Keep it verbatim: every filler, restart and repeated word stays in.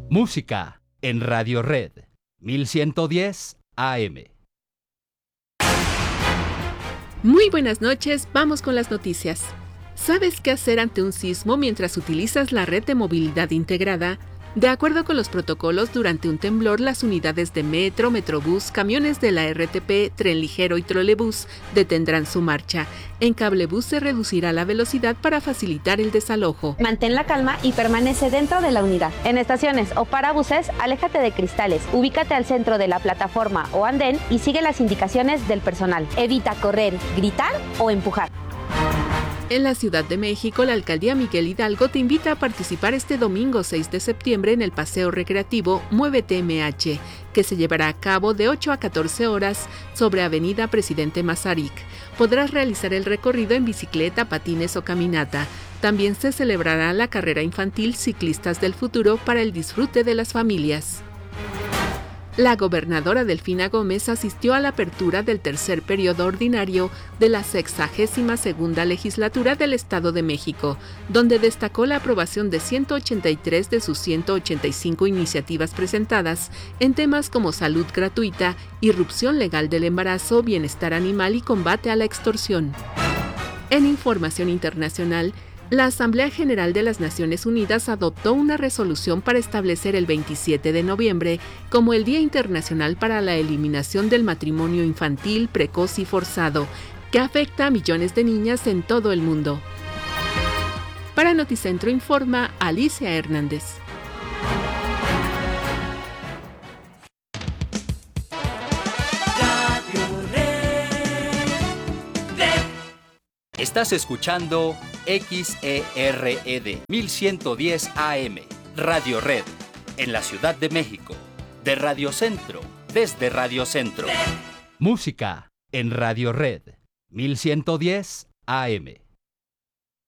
Música en Radio Red mil ciento diez A M. Muy buenas noches, vamos con las noticias. ¿Sabes qué hacer ante un sismo mientras utilizas la red de movilidad integrada? De acuerdo con los protocolos, durante un temblor, las unidades de metro, metrobús, camiones de la R T P, tren ligero y trolebús detendrán su marcha. En cablebús se reducirá la velocidad para facilitar el desalojo. Mantén la calma y permanece dentro de la unidad. En estaciones o parabuses, aléjate de cristales, ubícate al centro de la plataforma o andén y sigue las indicaciones del personal. Evita correr, gritar o empujar. En la Ciudad de México, la Alcaldía Miguel Hidalgo te invita a participar este domingo seis de septiembre en el paseo recreativo Muévete M H, que se llevará a cabo de ocho a catorce horas sobre Avenida Presidente Mazarik. Podrás realizar el recorrido en bicicleta, patines o caminata. También se celebrará la carrera infantil Ciclistas del Futuro para el disfrute de las familias. La gobernadora Delfina Gómez asistió a la apertura del tercer periodo ordinario de la sexagésima segunda legislatura del Estado de México, donde destacó la aprobación de ciento ochenta y tres de sus ciento ochenta y cinco iniciativas presentadas en temas como salud gratuita, irrupción legal del embarazo, bienestar animal y combate a la extorsión. En información internacional, la Asamblea General de las Naciones Unidas adoptó una resolución para establecer el veintisiete de noviembre como el Día Internacional para la Eliminación del Matrimonio Infantil, Precoz y Forzado, que afecta a millones de niñas en todo el mundo. Para Noticentro informa Alicia Hernández. Estás escuchando X E R E D mil ciento diez A M, Radio Red, en la Ciudad de México, de Radio Centro, desde Radio Centro. Música en Radio Red mil ciento diez A M.